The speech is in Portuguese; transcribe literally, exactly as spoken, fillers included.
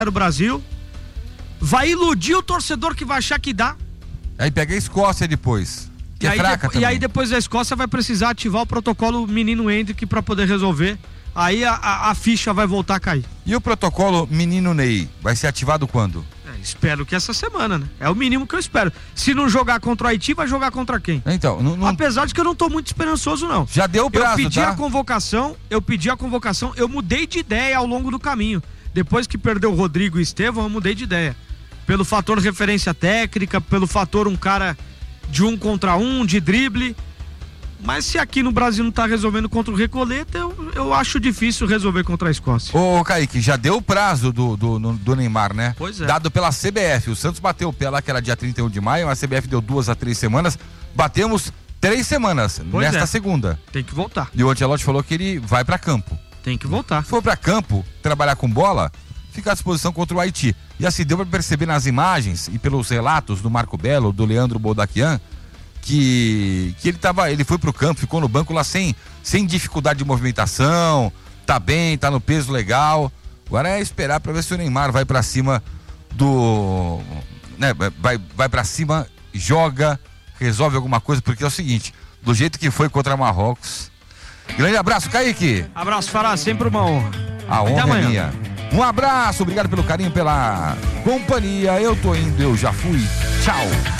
o Brasil. Vai iludir o torcedor que vai achar que dá. Aí pega a Escócia depois. Que e, é aí fraca de, e aí depois da Escócia vai precisar ativar o protocolo Menino Hendrick pra poder resolver. Aí a, a, a ficha vai voltar a cair. E o protocolo Menino Ney vai ser ativado quando? É, espero que essa semana, né? É o mínimo que eu espero. Se não jogar contra o Haiti, vai jogar contra quem? Então, não, não... Apesar de que eu não tô muito esperançoso, não. Já deu o prazo, Eu pedi tá? a convocação, eu pedi a convocação, eu mudei de ideia ao longo do caminho. Depois que perdeu o Rodrigo e o Estevão, eu mudei de ideia. Pelo fator referência técnica, pelo fator um cara de um contra um, de drible. Mas se aqui no Brasil não tá resolvendo contra o Recoleta, eu, eu acho difícil resolver contra a Escócia. Ô, Kaique, já deu o prazo do, do, do Neymar, né? Pois é. Dado pela C B F. O Santos bateu o pé lá, que era dia trinta e um de maio, a C B F deu duas a três semanas. Batemos três semanas Pois nesta é. segunda. Tem que voltar. E o Ancelotti falou que ele vai pra campo. Tem que voltar. Se for pra campo, trabalhar com bola, fica à disposição contra o Haiti. E assim, deu pra perceber nas imagens e pelos relatos do Marco Belo, do Leandro Boldaquian, que, que ele tava, ele foi pro campo, ficou no banco lá sem, sem dificuldade de movimentação, tá bem, tá no peso legal. Agora é esperar pra ver se o Neymar vai pra cima do, né, vai, vai pra cima, joga, resolve alguma coisa, porque é o seguinte, do jeito que foi contra Marrocos. Grande abraço, Kaique. Abraço, Fará, sempre uma honra. A Até honra é amanhã. minha. Um abraço, obrigado pelo carinho, pela companhia. Eu tô indo, eu já fui. Tchau.